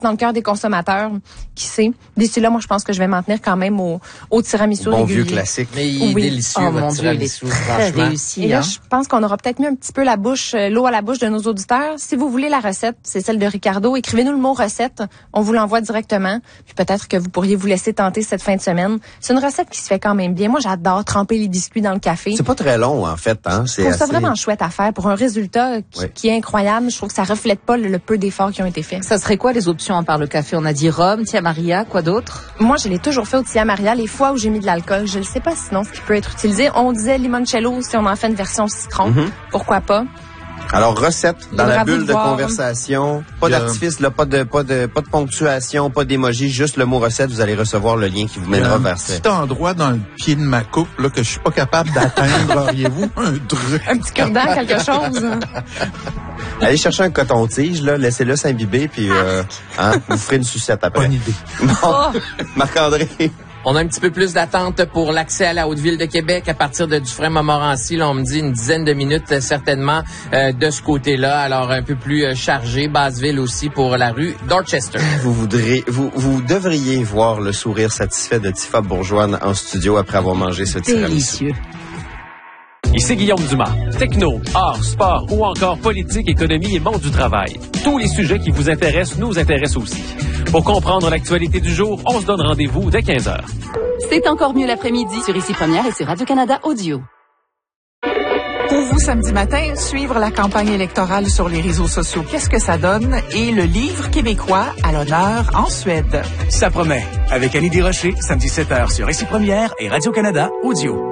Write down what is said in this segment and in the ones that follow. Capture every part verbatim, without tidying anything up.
dans le cœur des consommateurs. Qui sait? D'ici là, moi, je pense que je vais m'en tenir quand même au, au tiramisu bon régulier. Vieux classique. Mais il est oui. délicieux, Oh votre mon Dieu, il tiramisu, est très franchement. réussi. Et là, hein? je pense qu'on aura peut-être mis un petit peu la bouche, euh, l'eau à la bouche de nos auditeurs. Si vous voulez la recette, c'est celle de Ricardo. Écrivez-nous le mot recette. On vous l'envoie directement. Puis peut-être que vous pourriez vous laisser tenter cette fin de semaine. C'est une recette qui se fait quand même bien. Moi, j'adore tremper les biscuits dans le café. C'est pas très long, en fait, hein. C'est Je trouve ça assez... vraiment chouette à faire pour un résultat qui, Oui. qui est incroyable. Je trouve que ça reflète pas le, le peu d'efforts qui ont été faits. Ça serait quoi les options à part le café? On a dit rhum, tia Maria, quoi d'autre? Moi, je l'ai toujours fait au Tia Maria, les fois où j'ai mis de l'alcool. Je ne sais pas sinon ce qui peut être utilisé. On disait limoncello si on en fait une version citron. Mm-hmm. Pourquoi pas? Alors, recette dans Libre la à vous bulle de de voir. conversation. Pas Il y a- d'artifice, là, pas de, pas de, pas de ponctuation, pas d'émoji, juste le mot recette. Vous allez recevoir le lien qui vous Il y a mènera un vers ça. petit endroit dans le pied de ma coupe là, que je suis pas capable d'atteindre. Auriez-vous un truc? Un petit cure-dent, quelque chose? Allez chercher un coton-tige, là, laissez-le s'imbiber, puis euh, hein, vous ferez une sucette après. Bonne idée. Bon, Marc-André. On a un petit peu plus d'attente pour l'accès à la Haute-Ville de Québec à partir de Dufresne-Montmorency. Là, on me dit une dizaine de minutes euh, certainement euh, de ce côté-là. Alors, un peu plus euh, chargé. Basseville aussi pour la rue Dorchester. Vous voudrez, vous, vous devriez voir le sourire satisfait de Tifa Bourgeois en studio après avoir mangé ce tiramisu. Délicieux. Ici Guillaume Dumas. Techno, art, sport ou encore politique, économie et monde du travail. Tous les sujets qui vous intéressent nous intéressent aussi. Pour comprendre l'actualité du jour, on se donne rendez-vous dès quinze heures. C'est encore mieux l'après-midi sur Ici Première et sur Radio-Canada Audio. Pour vous, samedi matin, suivre la campagne électorale sur les réseaux sociaux, qu'est-ce que ça donne? Et le livre québécois à l'honneur en Suède. Ça promet. Avec Annie Desrochers, samedi sept heures sur Ici Première et Radio-Canada Audio.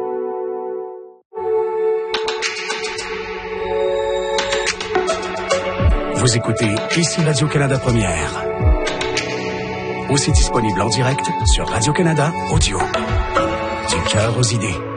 Vous écoutez Ici Radio-Canada Première. Aussi disponible en direct sur Radio-Canada Audio. Du cœur aux idées.